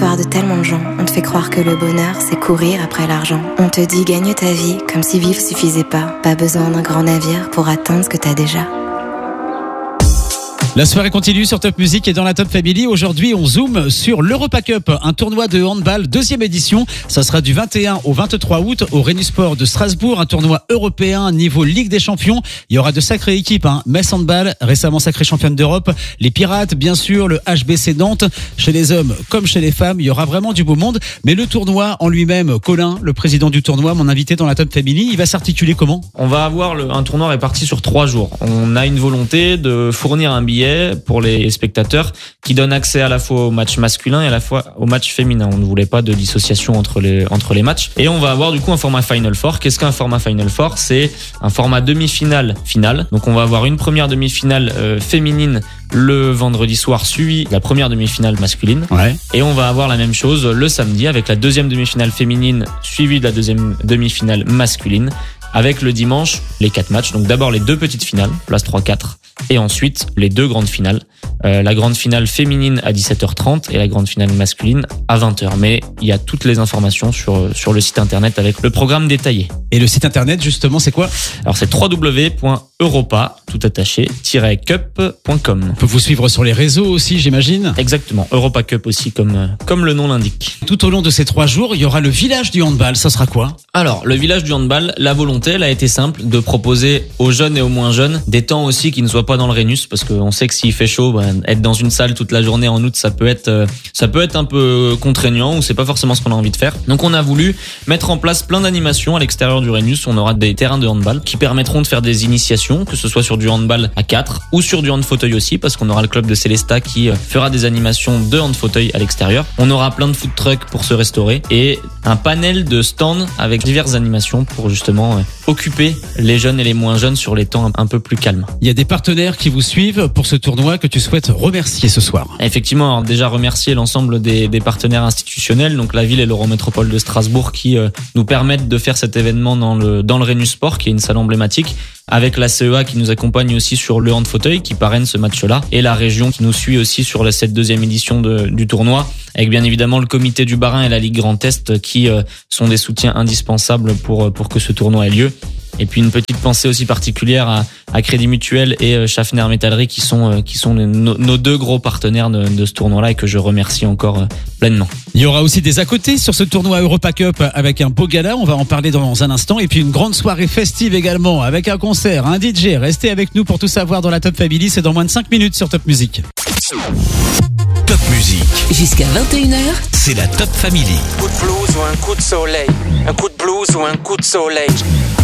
l'histoire de tellement de gens. On te fait croire que le bonheur, c'est courir après l'argent. On te dit gagne ta vie, comme si vivre suffisait pas. Pas besoin d'un grand navire pour atteindre ce que t'as déjà. La soirée continue sur Top Music et dans la Top Family. Aujourd'hui, on zoome sur l'Europa Cup, un tournoi de handball, deuxième édition. Ça sera du 21 au 23 août au Rhenus-Sport de Strasbourg, un tournoi européen niveau Ligue des Champions. Il y aura de sacrées équipes, Metz Handball, récemment sacrée championne d'Europe, les Pirates, bien sûr, le HBC Nantes. Chez les hommes comme chez les femmes, il y aura vraiment du beau monde. Mais le tournoi en lui-même, Colin, le président du tournoi, mon invité dans la Top Family, il va s'articuler comment ? On va avoir un tournoi réparti sur 3 jours. On a une volonté de fournir un billet pour les spectateurs qui donne accès à la fois au match masculin et à la fois au match féminin. On ne voulait pas de dissociation entre les matchs. Et on va avoir du coup un format Final Four. Qu'est-ce qu'un format Final Four ? C'est un format demi-finale finale. Donc on va avoir une première demi-finale féminine le vendredi soir, suivi de la première demi-finale masculine. Ouais. Et on va avoir la même chose le samedi avec la deuxième demi-finale féminine suivie de la deuxième demi-finale masculine, avec le dimanche les 4 matchs. Donc d'abord les 2 petites finales, place 3-4, et ensuite les 2 grandes finales. La grande finale féminine à 17h30 et la grande finale masculine à 20h. Mais il y a toutes les informations sur le site internet avec le programme détaillé. Et le site internet, justement, c'est quoi ? Alors c'est www.europa, tout attaché, -cup.com. On peut vous suivre sur les réseaux aussi, j'imagine ? Exactement, Europa Cup aussi, comme le nom l'indique. Tout au long de ces 3 jours, il y aura le village du handball. Ça sera quoi ? Alors, le village du handball, la volonté, elle a été simple, de proposer aux jeunes et aux moins jeunes des temps aussi qui ne soient pas dans le Rhenus, parce qu'on sait que s'il fait chaud, être dans une salle toute la journée en août, ça peut être un peu contraignant, ou c'est pas forcément ce qu'on a envie de faire. Donc on a voulu mettre en place plein d'animations à l'extérieur du Rhenus. On aura des terrains de handball qui permettront de faire des initiations, que ce soit sur du handball à 4 ou sur du hand fauteuil aussi, parce qu'on aura le club de Célestat qui fera des animations de hand fauteuil à l'extérieur. On aura plein de food trucks pour se restaurer et un panel de stands avec diverses animations pour justement occuper les jeunes et les moins jeunes sur les temps un peu plus calmes. Il y a des partenaires qui vous suivent pour ce tournoi que tu souhaites remercier ce soir. Effectivement, alors déjà remercier l'ensemble des partenaires institutionnels, donc la ville et l'Eurométropole de Strasbourg qui nous permettent de faire cet événement dans le Rhenus-Sport, qui est une salle emblématique, avec la CEA qui nous accompagne aussi sur le hand fauteuil, qui parraine ce match-là, et la région qui nous suit aussi sur cette deuxième édition du tournoi, avec bien évidemment le comité du Bas-Rhin et la Ligue Grand Est qui sont des soutiens indispensables pour que ce tournoi ait lieu. Et puis une petite pensée aussi particulière à Crédit Mutuel et Schaffner Métallerie qui sont nos 2 gros partenaires de ce tournoi-là et que je remercie encore pleinement. Il y aura aussi des à côté sur ce tournoi Europa Cup avec un beau gala, on va en parler dans un instant, et puis une grande soirée festive également avec un concert, un DJ. Restez avec nous pour tout savoir dans la Top Family, c'est dans moins de 5 minutes sur Top Music. Top Music. Jusqu'à 21h, C'est la Top Family. Un coup de blues ou un coup de soleil. Un coup de blues ou un coup de soleil.